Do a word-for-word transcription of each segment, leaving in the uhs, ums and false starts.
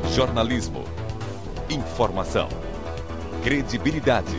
Jornalismo, informação, credibilidade.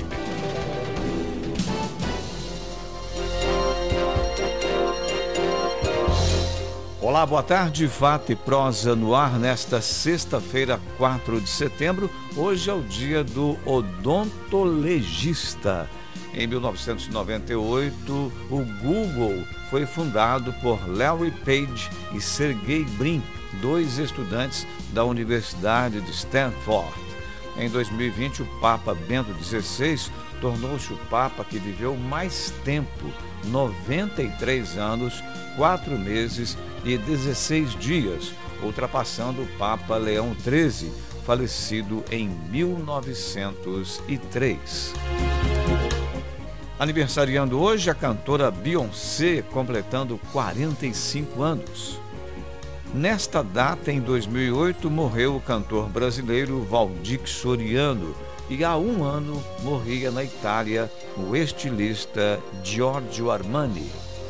Olá, boa tarde, Fato e Prosa no ar nesta sexta-feira, quatro de setembro. Hoje é o dia do odontologista. Em mil novecentos e noventa e oito, o Google foi fundado por Larry Page e Sergey Brin, dois estudantes da Universidade de Stanford. Em dois mil e vinte, o Papa Bento dezesseis tornou-se o Papa que viveu mais tempo, noventa e três anos, quatro meses e dezesseis dias, ultrapassando o Papa Leão treze, falecido em mil novecentos e três. Aniversariando hoje a cantora Beyoncé, completando quarenta e cinco anos. Nesta data, em dois mil e oito, morreu o cantor brasileiro Valdir Soriano e há um ano morria na Itália o estilista Giorgio Armani.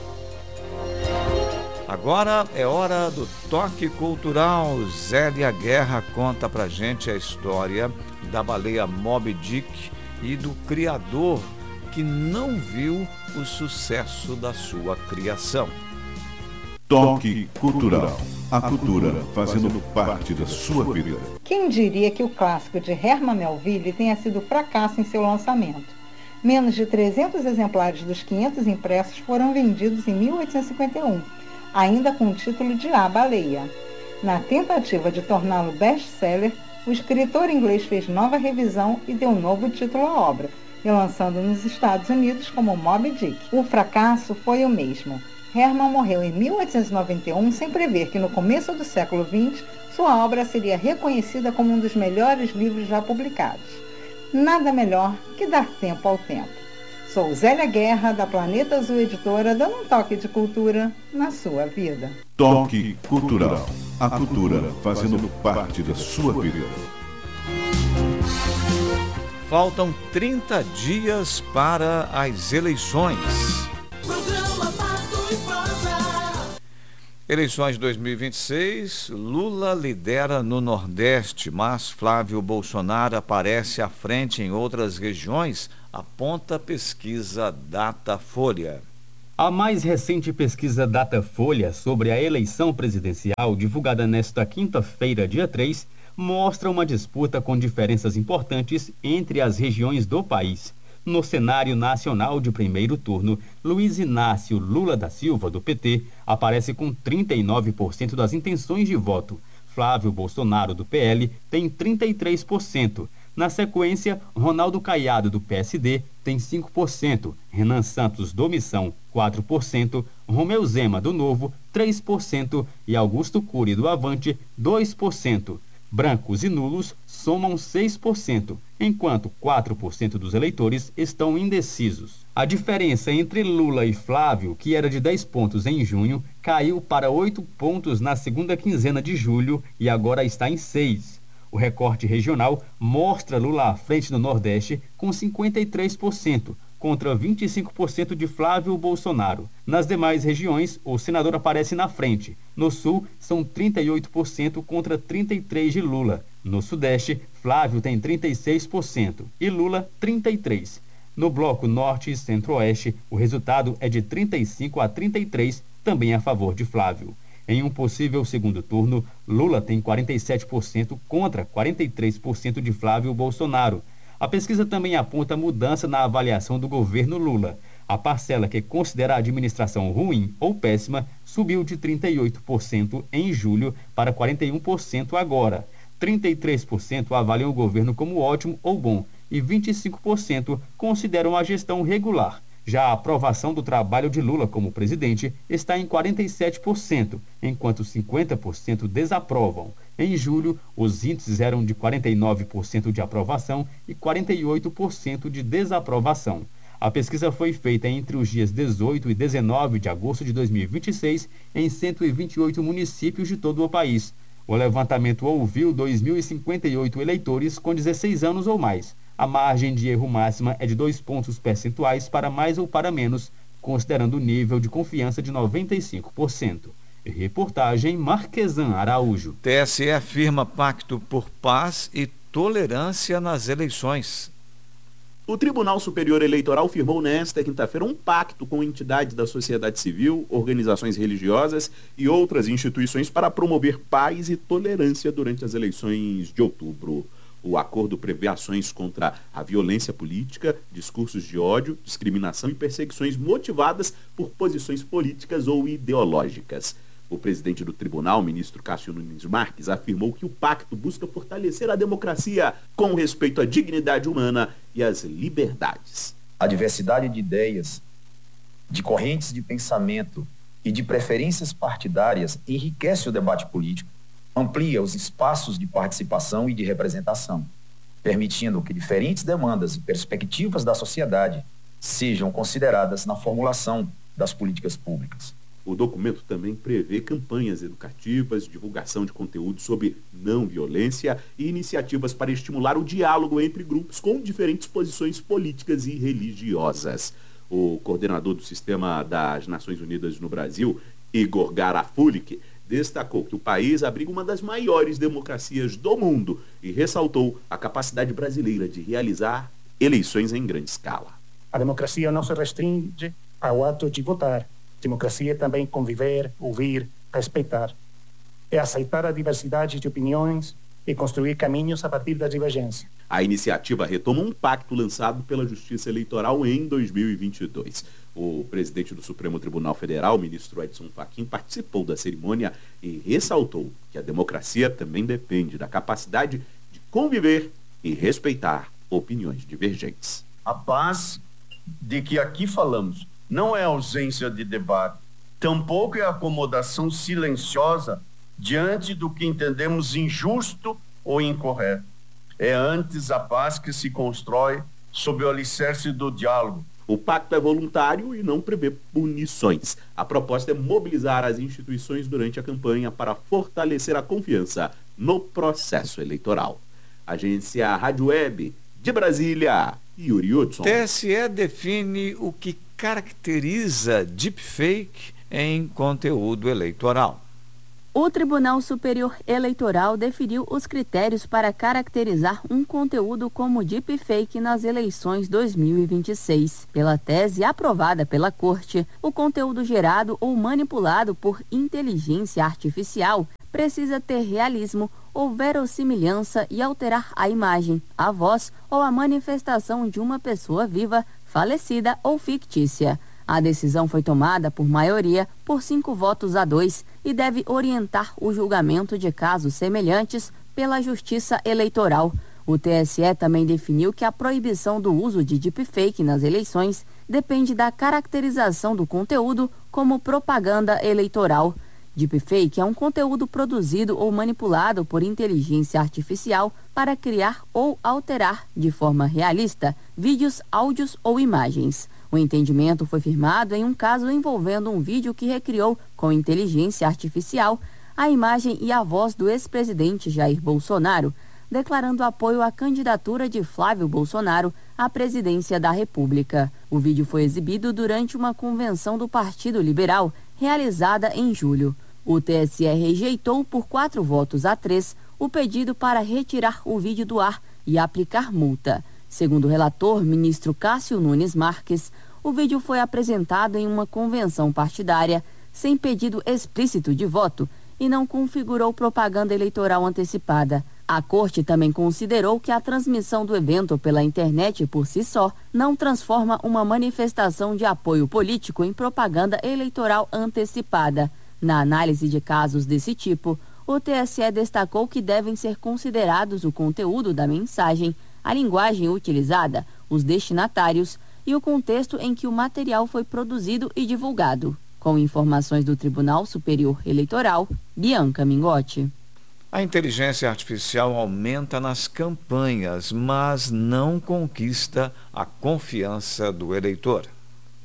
Agora é hora do Toque Cultural. Zélia Guerra conta pra gente a história da baleia Moby Dick e do criador que não viu o sucesso da sua criação. Toque Cultural. A cultura fazendo parte da sua vida. Quem diria que o clássico de Herman Melville tenha sido fracasso em seu lançamento? Menos de trezentos exemplares dos quinhentos impressos foram vendidos em mil oitocentos e cinquenta e um, ainda com o título de A Baleia. Na tentativa de torná-lo best-seller, o escritor inglês fez nova revisão e deu um novo título à obra, relançando nos Estados Unidos como Moby Dick. O fracasso foi o mesmo. Herman morreu em mil oitocentos e noventa e um sem prever que no começo do século vinte sua obra seria reconhecida como um dos melhores livros já publicados. Nada melhor que dar tempo ao tempo. Sou Zélia Guerra, da Planeta Azul Editora, dando um toque de cultura na sua vida. Toque Cultural. A cultura fazendo parte da sua vida. Faltam trinta dias para as eleições. Eleições dois mil e vinte e seis, Lula lidera no Nordeste, mas Flávio Bolsonaro aparece à frente em outras regiões, aponta pesquisa Datafolha. A mais recente pesquisa Datafolha sobre a eleição presidencial, divulgada nesta quinta-feira, dia três, mostra uma disputa com diferenças importantes entre as regiões do país. No cenário nacional de primeiro turno, Luiz Inácio Lula da Silva, do P T, aparece com trinta e nove por cento das intenções de voto. Flávio Bolsonaro, do P L, tem trinta e três por cento. Na sequência, Ronaldo Caiado, do P S D, tem cinco por cento. Renan Santos, do Missão, quatro por cento. Romeu Zema, do Novo, três por cento. E Augusto Cury, do Avante, dois por cento. Brancos e nulos somam seis por cento, enquanto quatro por cento dos eleitores estão indecisos. A diferença entre Lula e Flávio, que era de dez pontos em junho, caiu para oito pontos na segunda quinzena de julho e agora está em seis. O recorte regional mostra Lula à frente no Nordeste com cinquenta e três por cento, contra vinte e cinco por cento de Flávio Bolsonaro. Nas demais regiões, o senador aparece na frente. No Sul, são trinta e oito por cento contra trinta e três por cento de Lula. No Sudeste, Flávio tem trinta e seis por cento e Lula trinta e três por cento. No bloco Norte e Centro-Oeste, o resultado é de trinta e cinco a trinta e três, também a favor de Flávio. Em um possível segundo turno, Lula tem quarenta e sete por cento contra quarenta e três por cento de Flávio Bolsonaro. A pesquisa também aponta mudança na avaliação do governo Lula. A parcela que considera a administração ruim ou péssima subiu de trinta e oito por cento em julho para quarenta e um por cento agora. trinta e três por cento avaliam o governo como ótimo ou bom e vinte e cinco por cento consideram a gestão regular. Já a aprovação do trabalho de Lula como presidente está em quarenta e sete por cento, enquanto cinquenta por cento desaprovam. Em julho, os índices eram de quarenta e nove por cento de aprovação e quarenta e oito por cento de desaprovação. A pesquisa foi feita entre os dias dezoito e dezenove de agosto de dois mil e vinte e seis em cento e vinte e oito municípios de todo o país. O levantamento ouviu dois mil e cinquenta e oito eleitores com dezesseis anos ou mais. A margem de erro máxima é de dois pontos percentuais para mais ou para menos, considerando o nível de confiança de noventa e cinco por cento. Reportagem Marquesan Araújo. T S E afirma pacto por paz e tolerância nas eleições. O Tribunal Superior Eleitoral firmou nesta quinta-feira um pacto com entidades da sociedade civil, organizações religiosas e outras instituições para promover paz e tolerância durante as eleições de outubro. O acordo prevê ações contra a violência política, discursos de ódio, discriminação e perseguições motivadas por posições políticas ou ideológicas. O presidente do tribunal, ministro Cássio Nunes Marques, afirmou que o pacto busca fortalecer a democracia com respeito à dignidade humana e às liberdades. A diversidade de ideias, de correntes de pensamento e de preferências partidárias enriquece o debate político, amplia os espaços de participação e de representação, permitindo que diferentes demandas e perspectivas da sociedade sejam consideradas na formulação das políticas públicas. O documento também prevê campanhas educativas, divulgação de conteúdo sobre não violência e iniciativas para estimular o diálogo entre grupos com diferentes posições políticas e religiosas. O coordenador do Sistema das Nações Unidas no Brasil, Igor Garafulli, destacou que o país abriga uma das maiores democracias do mundo e ressaltou a capacidade brasileira de realizar eleições em grande escala. A democracia não se restringe ao ato de votar. Democracia é também conviver, ouvir, respeitar. É aceitar a diversidade de opiniões e construir caminhos a partir da divergência. A iniciativa retoma um pacto lançado pela Justiça Eleitoral em dois mil e vinte e dois. O presidente do Supremo Tribunal Federal, ministro Edson Fachin, participou da cerimônia e ressaltou que a democracia também depende da capacidade de conviver e respeitar opiniões divergentes. A paz de que aqui falamos não é ausência de debate, tampouco é acomodação silenciosa diante do que entendemos injusto ou incorreto. É antes a paz que se constrói sob o alicerce do diálogo. O pacto é voluntário e não prevê punições. A proposta é mobilizar as instituições durante a campanha para fortalecer a confiança no processo eleitoral. Agência Rádio Web de Brasília, Yuri Hudson. T S E define o que caracteriza deepfake em conteúdo eleitoral. O Tribunal Superior Eleitoral definiu os critérios para caracterizar um conteúdo como deepfake nas eleições dois mil e vinte e seis. Pela tese aprovada pela Corte, o conteúdo gerado ou manipulado por inteligência artificial precisa ter realismo ou verossimilhança e alterar a imagem, a voz ou a manifestação de uma pessoa viva, falecida ou fictícia. A decisão foi tomada por maioria por cinco votos a dois e deve orientar o julgamento de casos semelhantes pela Justiça Eleitoral. O T S E também definiu que a proibição do uso de deepfake nas eleições depende da caracterização do conteúdo como propaganda eleitoral. Deepfake é um conteúdo produzido ou manipulado por inteligência artificial para criar ou alterar, de forma realista, vídeos, áudios ou imagens. O entendimento foi firmado em um caso envolvendo um vídeo que recriou, com inteligência artificial, a imagem e a voz do ex-presidente Jair Bolsonaro, declarando apoio à candidatura de Flávio Bolsonaro à presidência da República. O vídeo foi exibido durante uma convenção do Partido Liberal, realizada em julho. O T S E rejeitou por quatro votos a três o pedido para retirar o vídeo do ar e aplicar multa. Segundo o relator, ministro Cássio Nunes Marques, o vídeo foi apresentado em uma convenção partidária sem pedido explícito de voto e não configurou propaganda eleitoral antecipada. A Corte também considerou que a transmissão do evento pela internet por si só não transforma uma manifestação de apoio político em propaganda eleitoral antecipada. Na análise de casos desse tipo, o T S E destacou que devem ser considerados o conteúdo da mensagem, a linguagem utilizada, os destinatários e o contexto em que o material foi produzido e divulgado. Com informações do Tribunal Superior Eleitoral, Bianca Mingotti. A inteligência artificial aumenta nas campanhas, mas não conquista a confiança do eleitor.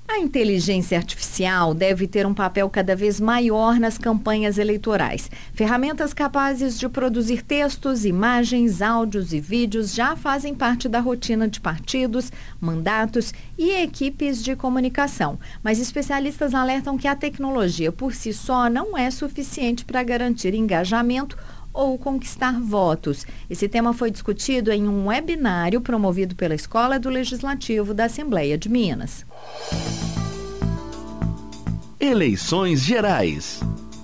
A inteligência artificial deve ter um papel cada vez maior nas campanhas eleitorais. Ferramentas capazes de produzir textos, imagens, áudios e vídeos já fazem parte da rotina de partidos, mandatos e equipes de comunicação. Mas especialistas alertam que a tecnologia por si só não é suficiente para garantir engajamento ou conquistar votos. Esse tema foi discutido em um webinário promovido pela Escola do Legislativo da Assembleia de Minas. Eleições Gerais.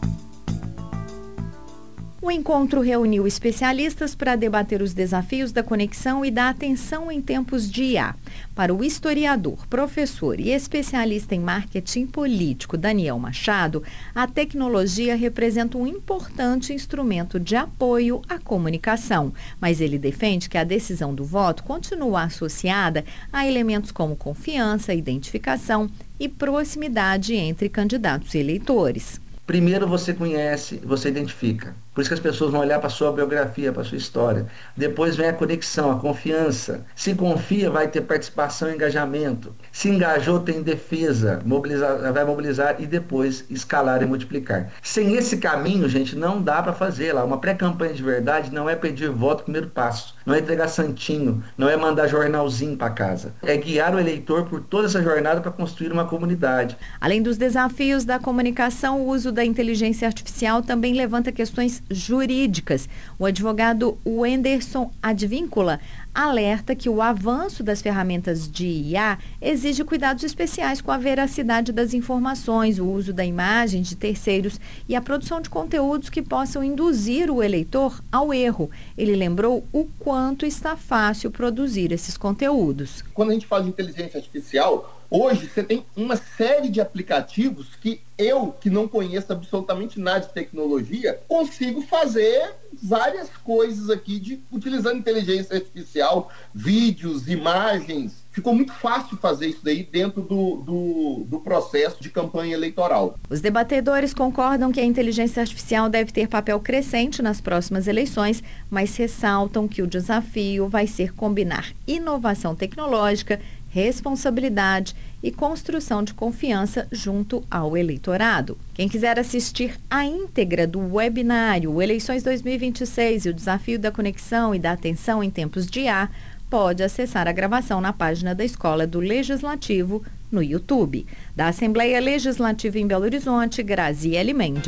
O encontro reuniu especialistas para debater os desafios da conexão e da atenção em tempos de I A. Para o historiador, professor e especialista em marketing político Daniel Machado, a tecnologia representa um importante instrumento de apoio à comunicação, mas ele defende que a decisão do voto continua associada a elementos como confiança, identificação e proximidade entre candidatos e eleitores. Primeiro você conhece, você identifica. Por isso que as pessoas vão olhar para a sua biografia, para a sua história. Depois vem a conexão, a confiança. Se confia, vai ter participação e engajamento. Se engajou, tem defesa, mobilizar, vai mobilizar e depois escalar e multiplicar. Sem esse caminho, gente, não dá para fazer lá. Uma pré-campanha de verdade não é pedir voto no primeiro passo. Não é entregar santinho, não é mandar jornalzinho para casa. É guiar o eleitor por toda essa jornada para construir uma comunidade. Além dos desafios da comunicação, o uso da inteligência artificial também levanta questões jurídicas. O advogado Wenderson Advíncula alerta que o avanço das ferramentas de I A exige cuidados especiais com a veracidade das informações, o uso da imagem de terceiros e a produção de conteúdos que possam induzir o eleitor ao erro. Ele lembrou o quanto está fácil produzir esses conteúdos. Quando a gente fala de inteligência artificial, hoje você tem uma série de aplicativos que eu, que não conheço absolutamente nada de tecnologia, consigo fazer várias coisas aqui de, utilizando inteligência artificial, vídeos, imagens. Ficou muito fácil fazer isso daí dentro do, do, do processo de campanha eleitoral. Os debatedores concordam que a inteligência artificial deve ter papel crescente nas próximas eleições, mas ressaltam que o desafio vai ser combinar inovação tecnológica, responsabilidade e construção de confiança junto ao eleitorado. Quem quiser assistir a íntegra do webinário Eleições dois mil e vinte e seis e o desafio da conexão e da atenção em tempos de I A, pode acessar a gravação na página da Escola do Legislativo no YouTube. Da Assembleia Legislativa em Belo Horizonte, Graziele Mendes.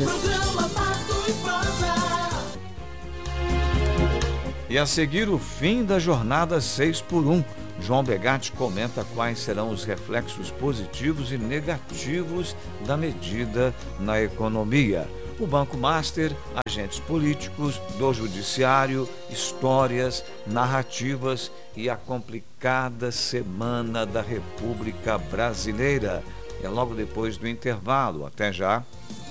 E a seguir, o fim da jornada seis por um. João Begatti comenta quais serão os reflexos positivos e negativos da medida na economia. O Banco Master, agentes políticos, do judiciário, histórias, narrativas e a complicada semana da República Brasileira. É logo depois do intervalo. Até já.